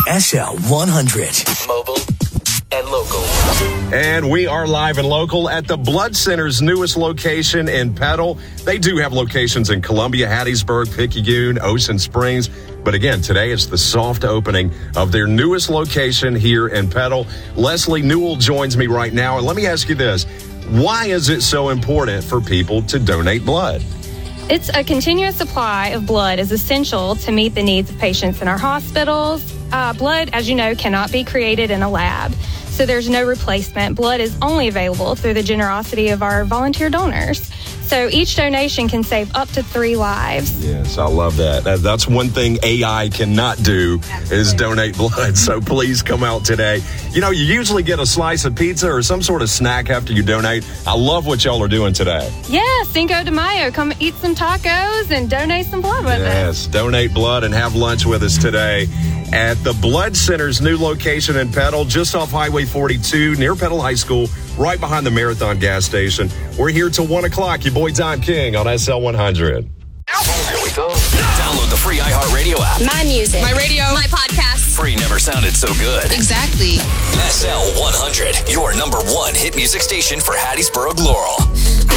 SL 100. Mobile and local. And we are live and local at the Blood Center's newest location in Petal. They do have locations in Columbia, Hattiesburg, Picayune, Ocean Springs. But again, today is the soft opening of their newest location here in Petal. Leslie Newell joins me right now. And let me ask you this. Why is it so important for people to donate blood? It's a continuous supply of blood is essential to meet the needs of patients in our hospitals. Blood, as you know, cannot be created in a lab, so there's no replacement. Blood is only available through the generosity of our volunteer donors. So each donation can save up to 3 lives. Yes, I love that. That's one thing AI cannot do is donate blood. So please come out today. You know, you usually get a slice of pizza or some sort of snack after you donate. I love what y'all are doing today. Yeah, Cinco de Mayo. Come eat some tacos and donate some blood with us. Yes, donate blood and have lunch with us today at the Blood Center's new location in Petal, just off Highway 42 near Petal High School, right behind the Marathon gas station. We're here till 1 o'clock. Your boy Don King on SL 100. Here we go. Download the free iHeartRadio app. My music. My radio. My podcast. Free never sounded so good. Exactly. SL 100, your number one hit music station for Hattiesburg, Laurel.